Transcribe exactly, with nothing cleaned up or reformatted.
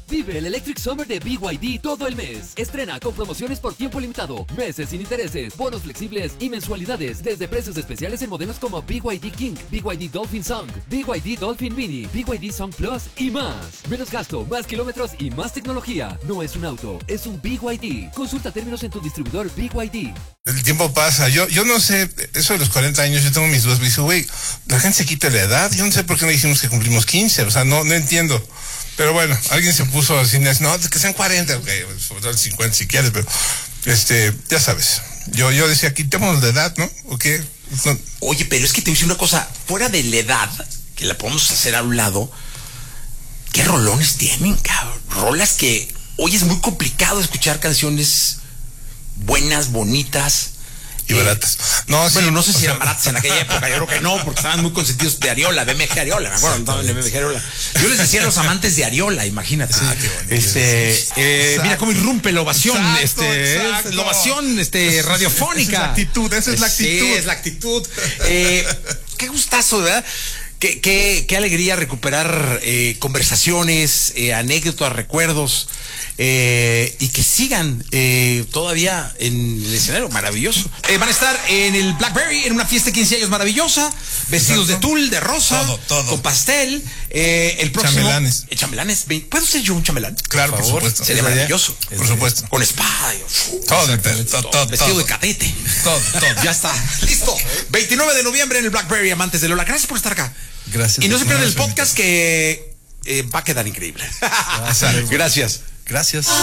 Vive el Electric Summer de B Y D todo el mes. Estrena con promociones por tiempo limitado, meses sin intereses, bonos flexibles y mensualidades desde precios especiales en modelos como B Y D King, B Y D Dolphin Song, B Y D Dolphin Mini, B Y D Song Plus y más. Menos gasto, más kilómetros y más tecnología. No es un auto, es un B Y D. Consulta términos en tu distribuidor B Y D. El tiempo pasa. Yo yo no sé, eso de los cuarenta años, yo tengo mis dudas. Me dice, güey, la gente se quita la edad. Yo no sé por qué no dijimos que cumplimos quince. O sea, no, no entiendo. Pero bueno, alguien se puso así, no, que sean cuarenta, ok, sobre todo cincuenta si quieres, pero, este, ya sabes. Yo yo decía, quitémonos de edad, ¿no? ¿O qué? No. Oye, pero es que te voy a decir una cosa, fuera de la edad, que la podemos hacer a un lado, ¿qué rolones tienen, cabrón? Rolas que hoy es muy complicado escuchar canciones buenas, bonitas. Y baratas. No, bueno, sí, no sé si sea, eran baratas en aquella época, yo creo que no, porque estaban muy consentidos de Ariola, B M G Ariola, me acuerdo, estaban en B M G Ariola. Yo les decía a los amantes de Ariola, imagínate. Ah, qué bonito. Este, eh, mira cómo irrumpe la ovación, Exacto, este, exacto. la ovación, este, radiofónica. Esa es la actitud, esa es la actitud. Sí, es la actitud. Eh, qué gustazo, ¿verdad? Qué, qué, qué alegría recuperar eh, conversaciones, eh, anécdotas, recuerdos, eh, y que sigan eh, todavía en el escenario maravilloso. Eh, van a estar en el Blackberry, en una fiesta de quince años maravillosa, vestidos de tul, de rosa, todo, todo. con pastel. Eh, el próximo. Chambelanes. Eh, chambelanes. ¿Puedo ser yo un chambelán? Claro, por, por favor. supuesto. Sería maravilloso. Por supuesto. Con espada. y- Todo, el pedo, todo, todo, Vestido todo. de cadete. Todo, todo. Ya está. Listo. veintinueve de noviembre en el Blackberry, amantes de Lola. Gracias por estar acá. Gracias. Y no se pierdan el Gracias. podcast que eh, va a quedar increíble. Gracias. Gracias. Gracias.